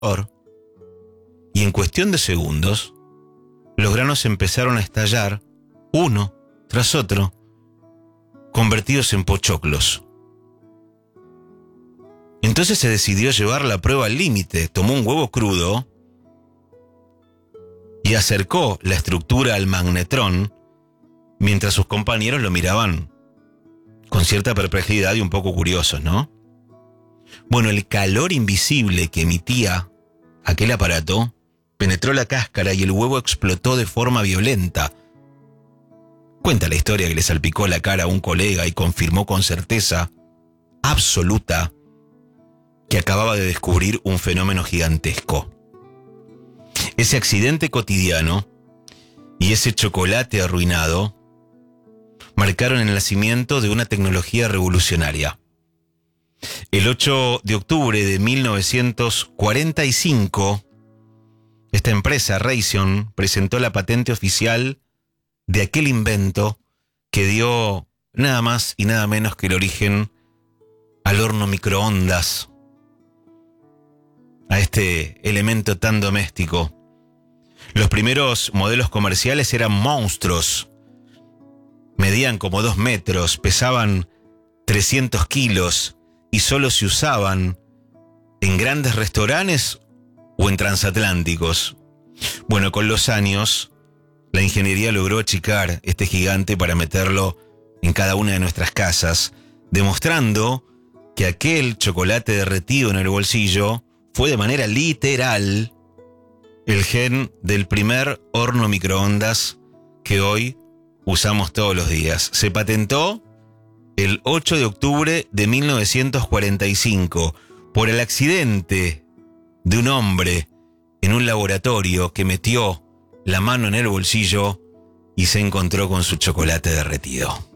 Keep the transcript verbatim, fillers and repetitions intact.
y en cuestión de segundos, los granos empezaron a estallar, uno tras otro, convertidos en pochoclos. Entonces se decidió llevar la prueba al límite. Tomó un huevo crudo y acercó la estructura al magnetrón, mientras sus compañeros lo miraban con cierta perplejidad y un poco curiosos, ¿no? Bueno, el calor invisible que emitía aquel aparato penetró la cáscara y el huevo explotó de forma violenta. Cuenta la historia que le salpicó la cara a un colega y confirmó con certeza absoluta que acababa de descubrir un fenómeno gigantesco. Ese accidente cotidiano y ese chocolate arruinado marcaron el nacimiento de una tecnología revolucionaria. El ocho de octubre de mil novecientos cuarenta y cinco, esta empresa, Raytheon, presentó la patente oficial de aquel invento que dio nada más y nada menos que el origen al horno microondas, a este elemento tan doméstico. Los primeros modelos comerciales eran monstruos. Medían como dos metros, pesaban trescientos kilos y solo se usaban en grandes restaurantes o en transatlánticos. Bueno, con los años, la ingeniería logró achicar este gigante para meterlo en cada una de nuestras casas, demostrando que aquel chocolate derretido en el bolsillo fue de manera literal el gen del primer horno microondas que hoy usamos todos los días. Se patentó el ocho de octubre de mil novecientos cuarenta y cinco por el accidente de un hombre en un laboratorio que metió la mano en el bolsillo y se encontró con su chocolate derretido.